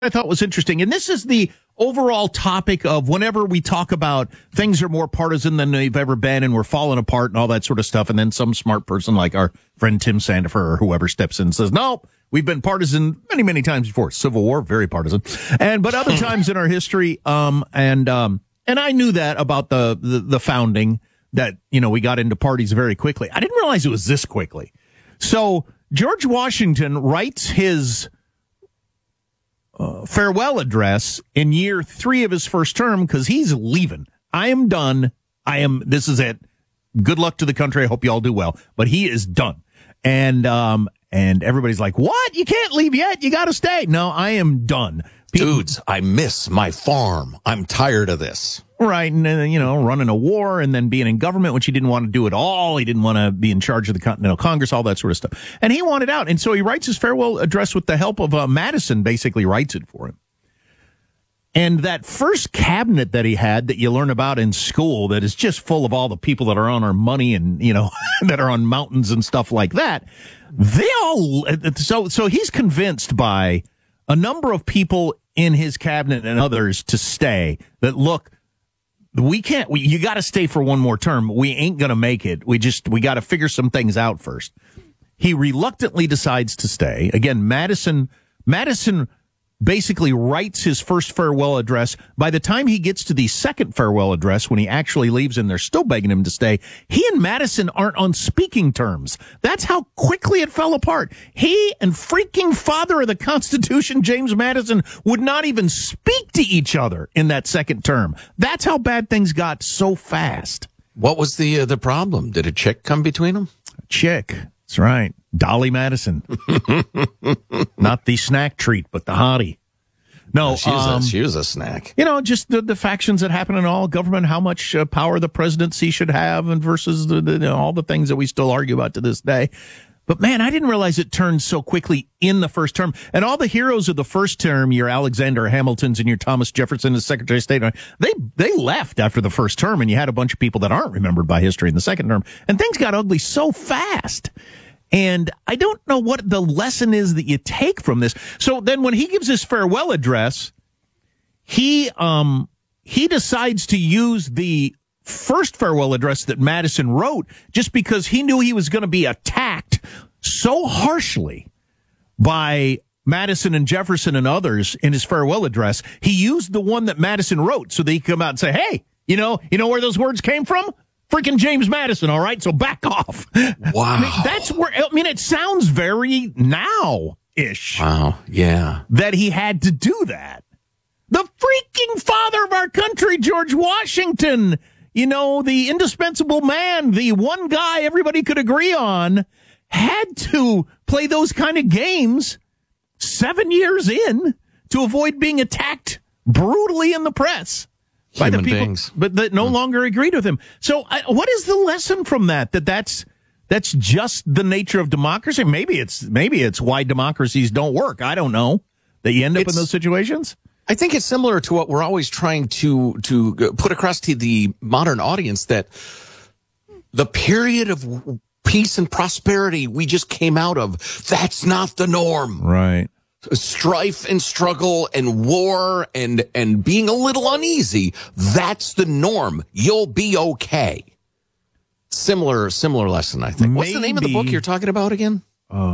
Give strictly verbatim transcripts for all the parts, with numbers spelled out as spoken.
I thought was interesting, and this is the overall topic of whenever we talk about things are more partisan than they've ever been and we're falling apart and all that sort of stuff, and then some smart person like our friend Tim Sandifer or whoever steps in and says, no, we've been partisan many, many times before. Civil War, very partisan. And but other times in our history, um, and um, and I knew that about the, the, the founding, that, you know, we got into parties very quickly. I didn't realize it was this quickly. So George Washington writes his Uh, farewell address in year three of his first term because he's leaving. I am done. I am. This is it. Good luck to the country. I hope you all do well. But he is done. And um and everybody's like, what? You can't leave yet. You got to stay. No, I am done. People, Dudes, I miss my farm. I'm tired of this. Right, and, uh, you know, running a war and then being in government, which he didn't want to do at all. He didn't want to be in charge of the Continental Congress, all that sort of stuff. And he wanted out. And so he writes his farewell address with the help of uh, Madison, basically writes it for him. And that first cabinet that he had that you learn about in school that is just full of all the people that are on our money and, you know, that are on mountains and stuff like that, they all, so, so he's convinced by a number of people in his cabinet and others to stay that, look, we can't, we, you got to stay for one more term. We ain't going to make it. We just, we got to figure some things out first. He reluctantly decides to stay. Again, Madison, Madison basically writes his first farewell address. By the time he gets to the second farewell address, when he actually leaves and they're still begging him to stay, he and Madison aren't on speaking terms. That's how quickly it fell apart. He and freaking father of the Constitution, James Madison, would not even speak to each other in that second term. That's how bad things got so fast. What was the uh, the problem? Did a chick come between them? Chick. That's right. Dolly Madison. Not the snack treat, but the hottie. No, no she, was um, a, she was a snack. You know, just the, the factions that happen in all government, how much uh, power the presidency should have, and versus the, the, you know, all the things that we still argue about to this day. But man, I didn't realize it turned so quickly in the first term. And all the heroes of the first term, your Alexander Hamiltons and your Thomas Jefferson as Secretary of State, they they left after the first term, and you had a bunch of people that aren't remembered by history in the second term. And things got ugly so fast. And I don't know what the lesson is that you take from this. So then when he gives his farewell address, he um he decides to use the first farewell address that Madison wrote just because he knew he was going to be attacked so harshly by Madison and Jefferson and others in his farewell address. He used the one that Madison wrote so that he could come out and say, hey, you know, you know where those words came from? Freaking James Madison, all right? So back off. Wow. I mean, that's where, I mean, it sounds very now-ish. Wow, yeah. That he had to do that. The freaking father of our country, George Washington, you know, the indispensable man, the one guy everybody could agree on, had to play those kind of games seven years in to avoid being attacked brutally in the press. By Human the people, beings. but that no longer agreed with him. So, I, what is the lesson from that? That that's that's just the nature of democracy. Maybe it's maybe it's why democracies don't work. I don't know. That you end up It's, in those situations. I think it's similar to what we're always trying to to put across to the modern audience, that the period of peace and prosperity we just came out of, that's not the norm. Right. Strife and struggle and war and and being a little uneasy, that's the norm. You'll be okay. Similar similar lesson, I think. What's the name of the book you're talking about again?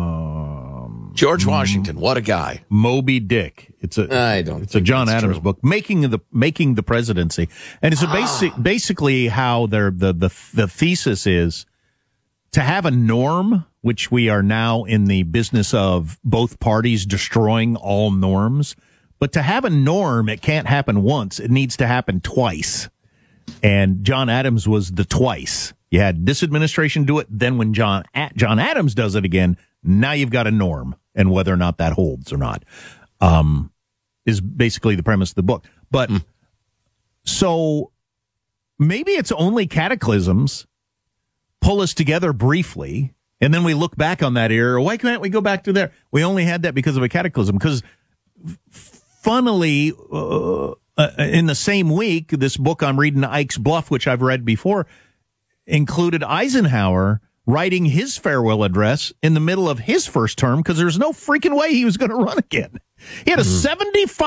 Um, George Washington. What a guy. Moby Dick. It's a I don't it's a John Adams true. book, making the making the presidency, and it's a basic Ah. basically how their the the the thesis is to have a norm, which we are now in the business of both parties destroying all norms. But to have a norm, it can't happen once. It needs to happen twice. And John Adams was the twice. You had this administration do it. Then when John John Adams does it again, now you've got a norm. And whether or not that holds or not um, is basically the premise of the book. But mm. so maybe it's only cataclysms pull us together briefly, and then we look back on that era. Why can't we go back to there? We only had that because of a cataclysm. Because, funnily, uh, uh, in the same week, this book I'm reading, Ike's Bluff, which I've read before, included Eisenhower writing his farewell address in the middle of his first term because there's no freaking way he was going to run again. He had a seventy-five